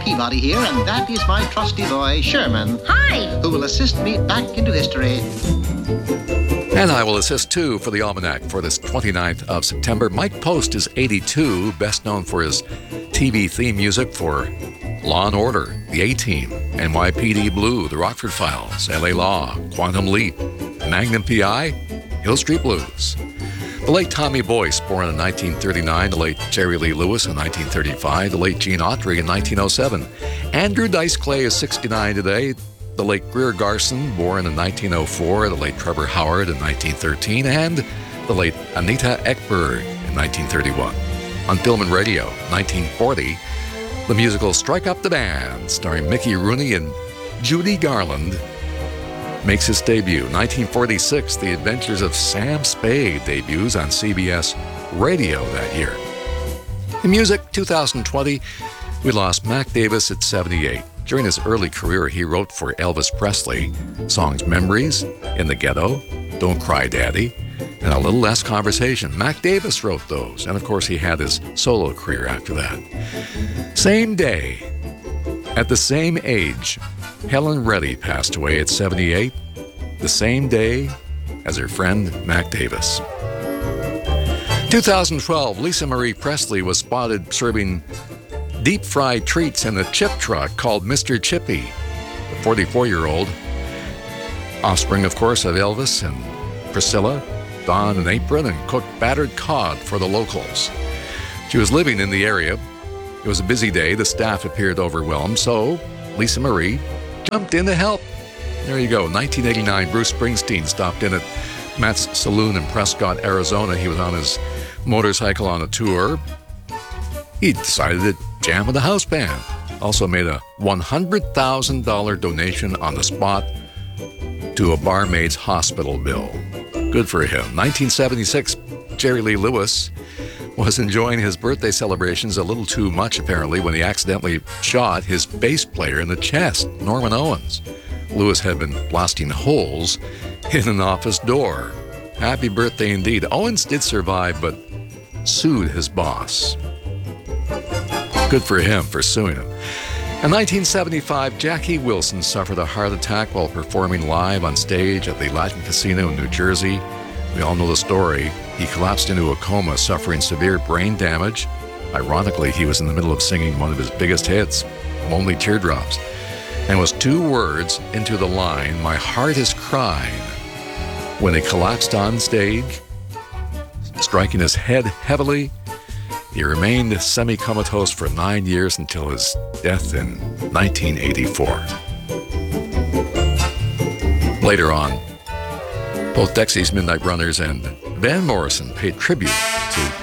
Peabody here, and that is my trusty boy, Sherman. Hi! Who will assist me back into history. And I will assist, too, for the Almanac for this 29th of September. Mike Post is 82, best known for his TV theme music for Law & Order, The A-Team, NYPD Blue, The Rockford Files, L.A. Law, Quantum Leap, Magnum P.I., Hill Street Blues. The late Tommy Boyce, born in 1939, the late Jerry Lee Lewis in 1935, the late Gene Autry in 1907. Andrew Dice Clay is 69 today. The late Greer Garson, born in 1904, the late Trevor Howard in 1913, and the late Anita Ekberg in 1931. On film and radio, 1940, the musical Strike Up the Band, starring Mickey Rooney and Judy Garland, makes its debut. 1946, The Adventures of Sam Spade debuts on CBS Radio that year. In music, 2020, we lost Mac Davis at 78. During his early career, he wrote for Elvis Presley songs Memories, In the Ghetto, Don't Cry Daddy, and A Little Less Conversation. Mac Davis wrote those, and of course he had his solo career after that. Same day, at the same age, Helen Reddy passed away at 78, the same day as her friend Mac Davis. 2012, Lisa Marie Presley was spotted serving deep-fried treats in a chip truck called Mr. Chippy. The 44-year-old, offspring, of course, of Elvis and Priscilla, donned an apron and cooked battered cod for the locals. She was living in the area. It was a busy day. The staff appeared overwhelmed, so Lisa Marie jumped in to help. There you go. 1989, Bruce Springsteen stopped in at Matt's Saloon in Prescott, Arizona. He was on his motorcycle on a tour. He decided to jam with the house band. Also made a $100,000 donation on the spot to a barmaid's hospital bill. Good for him. 1976, Jerry Lee Lewis was enjoying his birthday celebrations a little too much, apparently, when he accidentally shot his bass player in the chest, Norman Owens. Lewis had been blasting holes in an office door. Happy birthday indeed. Owens did survive, but sued his boss. Good for him for suing him. In 1975, Jackie Wilson suffered a heart attack while performing live on stage at the Latin Casino in New Jersey. We all know the story. He collapsed into a coma, suffering severe brain damage. Ironically, he was in the middle of singing one of his biggest hits, Lonely Teardrops, and was 2 words into the line, "My heart is crying," when he collapsed on stage, striking his head heavily. He remained semi-comatose for 9 years until his death in 1984. Later on, both Dexys Midnight Runners and Van Morrison paid tribute to